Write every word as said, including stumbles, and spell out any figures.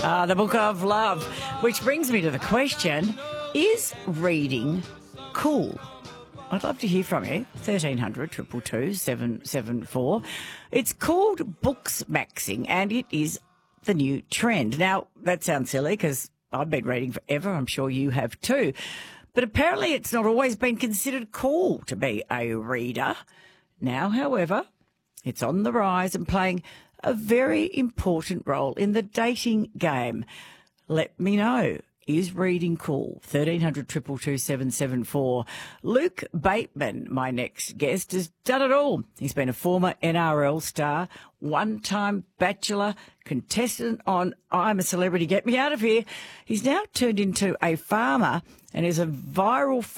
Uh, the Book of Love, which brings me to the question, is reading cool? I'd love to hear from you, thirteen hundred, two two two, seven seven four. It's called books maxing, and it is the new trend. Now, that sounds silly because I've been reading forever. I'm sure you have too. But apparently it's not always been considered cool to be a reader. Now, however, it's on the rise and playing a very important role in the dating game. Let me know. Is reading cool? thirteen hundred, two two two, seven seven four. Luke Bateman, my next guest, has done it all. He's been a former N R L star, one-time bachelor, contestant on I'm a Celebrity, Get Me Out of Here. He's now turned into a farmer and is a viral